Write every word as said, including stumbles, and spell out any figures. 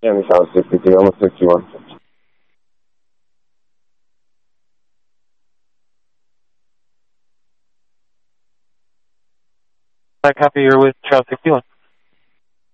Yeah, we found sixty-two, almost sixty-one. I copy, you're with Trout sixty-one.